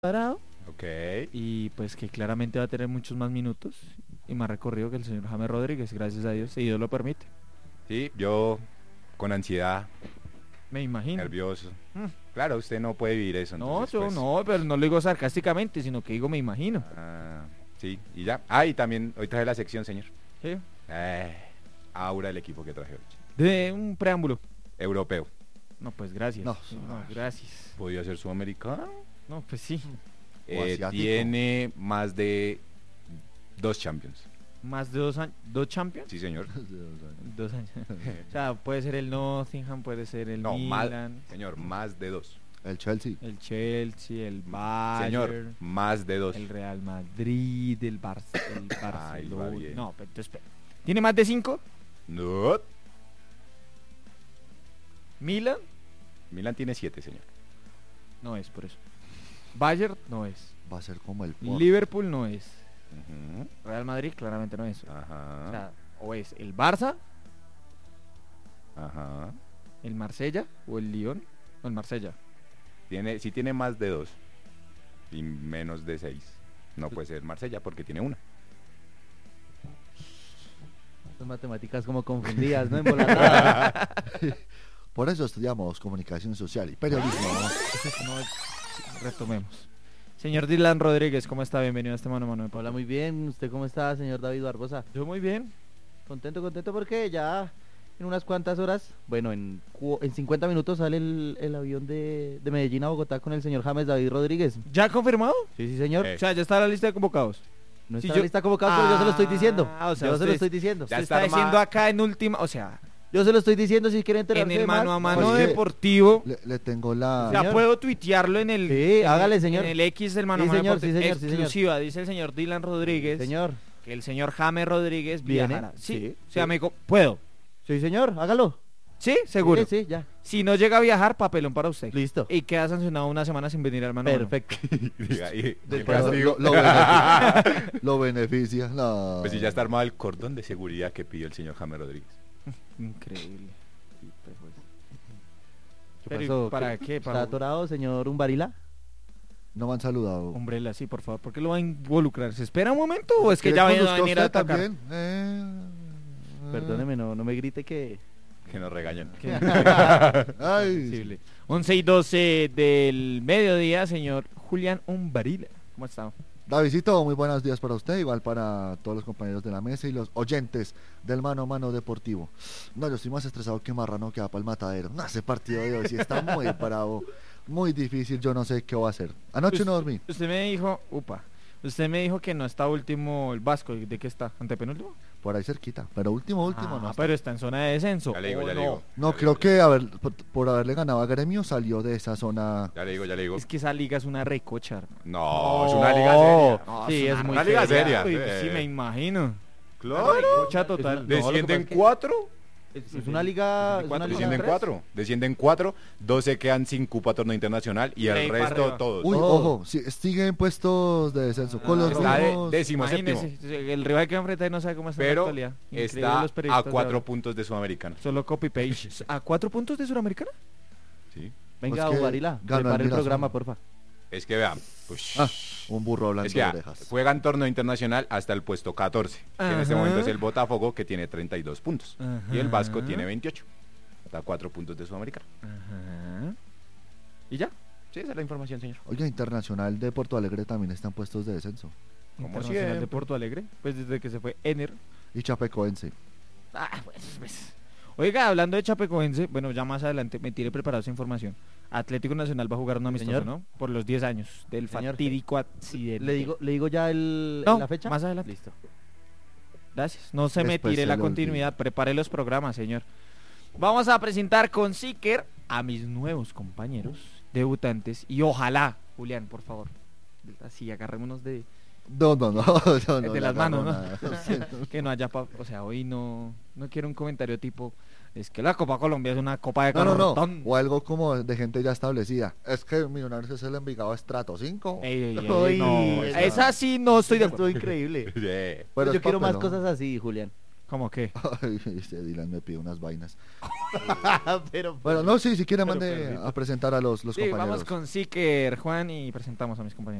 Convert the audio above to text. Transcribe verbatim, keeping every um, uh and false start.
Cuadrado. Ok. Y pues que claramente va a tener muchos más minutos y más recorrido que el señor James Rodríguez, gracias a Dios, si Dios lo permite. Sí, yo con ansiedad, Me imagino. nervioso. Mm. Claro, usted no puede vivir eso. No, entonces, yo pues, no, pero no lo digo sarcásticamente, sino que digo me imagino. ah, sí, y ya. Ah, y también hoy traje la sección, señor. ¿Sí? Eh, Aura, el equipo que traje hoy. De un preámbulo. Europeo. No, pues gracias. No. no gracias. ¿Podría ser sudamericano? No, pues sí. Eh, asiático. tiene más de dos Champions. Más de dos años. ¿Dos Champions? Sí, señor. Dos años. O sea, puede ser el Nottingham, puede ser el No, más, Milan, señor, más de dos. El Chelsea. el Chelsea, el Bayern. Señor, más de dos. El Real Madrid, el, Bar el Ay, va Barcelona. bien. No, pero entonces, espera. ¿Tiene más de cinco? No. Milan, Milan tiene siete, señor. no es por eso. Bayern, no es. Va a ser como el Porto. Liverpool, no es. Ujú. Real Madrid, claramente no es. Ajá. O sea, o es el Barça, Ajá. el Marsella o el Lyon. O el Marsella. Tiene, sí tiene más de dos y menos de seis. No puede ser Marsella porque tiene una. Son matemáticas como confundidas, ¿no? Embolatadas. Por eso estudiamos comunicación social y periodismo. No, retomemos. Señor Dylan Rodríguez, ¿cómo está? Bienvenido a este Mano a Mano de Hola, muy bien. ¿Usted cómo está, señor David Barbosa? Yo muy bien. Contento, contento porque ya en unas cuantas horas, bueno, en, cu- en cincuenta minutos sale el, el avión de, de Medellín a Bogotá con el señor James David Rodríguez. ¿Ya confirmado? Sí, sí, señor. Eh. O sea, ya está la lista de convocados. No si está yo- la lista convocada, pero yo se lo estoy diciendo. Ah, o sea, yo se lo usted- estoy diciendo. Ya Se está está armada. diciendo acá en última, o sea, Yo se lo estoy diciendo si quieren enterarse en el de más. mano a mano Pues sí. deportivo. Le, le tengo la... O sea, señor. puedo tuitearlo en el, Sí, en, hágale, señor. en el X del Mano a Sí, Mano señor, Deportivo. sí, señor, sí, señor. Exclusiva, dice el señor Dylan Rodríguez, Señor. que el señor James Rodríguez ¿Viene? viajará. Sí, Sí, o sea, sí. me dijo, puedo. Sí, señor, hágalo. Sí, seguro. Sí, sí, ya. Si no llega a viajar, papelón para usted. Listo. Y queda sancionado una semana sin venir al Mano a Mano. Perfecto. Diga, y- Del y Pero castigo. lo, lo beneficia. Lo beneficia. No. Pues si ya está armado el cordón de seguridad que pidió el señor James Rodríguez. Increíble. ¿Qué Pero, ¿y pasó? para qué? ¿Está Para- atorado, señor Umbarila? No me han saludado. Umbrella, sí, por favor. ¿Por qué lo va a involucrar? ¿Se espera un momento o es que ¿Quiere ya va conozca a venir a usted atacar? también? Eh, Perdóneme, no, no me grite que... Que nos regañan. ¿Qué? Ay, Posible. once y doce del mediodía, señor Julián Umbarila. ¿Cómo está? Davidcito, muy buenos días para usted, igual para todos los compañeros de la mesa y los oyentes del Mano a Mano Deportivo. No, yo estoy más estresado que Marrano que va para el matadero. No, ese partido de hoy sí está muy bravo, muy difícil, yo no sé qué voy a hacer. Anoche no dormí. Usted me dijo, upa, usted me dijo que no está último el Vasco. ¿De qué está? ¿Antepenúltimo? Por ahí cerquita, pero último, último Ah, no. está. pero está en zona de descenso. Ya le digo, ¿o ya le no? digo. No, Ya creo le que haber, por, por haberle ganado a Gremio salió de esa zona. Ya le digo, ya le digo. Es que esa liga es una recocha, hermano. No, es una liga seria. No, Sí, es una muy una liga seria. Uy, Eh. sí, me imagino. Claro. Recocha total. No, lo que ¿Descienden pasa es que- cuatro? Es, es una liga... es una liga Descienden tres. cuatro. Descienden cuatro. Dos se quedan sin cupo a torneo internacional y De ahí el para resto arriba. todos. Uy, Oh. ojo, sí, siguen puestos de descenso. Ah, con los está de- rumos- décimo séptimo. Imagínese, el rival que enfrenta no sabe cómo está en la Pero actualidad. Increíble está los a periodistas de cuatro ahora. puntos de Sudamericana. Solo copy paste. ¿A cuatro puntos de Suramericana? Sí. Venga, Pues que Umbarila, ganó el prepare el Mirazón. programa, porfa. Es que vean. Ush. Ah, un burro hablando Es que de ah, orejas. juegan torneo internacional hasta el puesto catorce. Que en este Ajá. momento es el Botafogo, que tiene treinta y dos puntos. Y el Vasco Ajá. tiene veintiocho. Está a cuatro puntos de Sudamericana. Ajá. ¿Y ya? Sí, esa es la información, señor. Oiga, Internacional de Porto Alegre también están puestos de descenso. Como Internacional de siempre. Porto Alegre. Pues desde que se fue Ener. Y Chapecoense. Ah, pues, pues. Oiga, hablando de Chapecoense, bueno, ya más adelante me tiene preparada esa información. Atlético Nacional va a jugar un amistoso, Señor. ¿no? Por los diez años del Señor. fatídico accidente. ¿Le digo, ¿Le digo ya el, No, la fecha? más adelante. Listo. Gracias. No se me Después tire se la lo continuidad. Prepare los programas, señor. Vamos a presentar con Seeker a mis nuevos compañeros debutantes. Y ojalá, Julián, por favor. Así, agarrémonos de, No, no, no. no, no de le las agarro manos, ¿no? nada. Lo siento. Que no haya, pa- o sea, hoy no, no quiero un comentario tipo, es que la Copa Colombia es una copa de No, no, no. cartón. O algo como de gente ya establecida. Es que Millonarios es el Envigado Estrato cinco. Ey, ey, ey, Uy, no, esa- esa sí no estoy de acuerdo. Estuvo increíble. Yeah. Pero Yo es quiero más papelón. cosas así, Julián. ¿Cómo qué? Ay, este Dylan me pide unas vainas. Pero Bueno, no, sí, si quiere Pero mande perrito. a presentar a los, los Sí, compañeros. vamos con Siker, Juan, y presentamos a mis compañeros.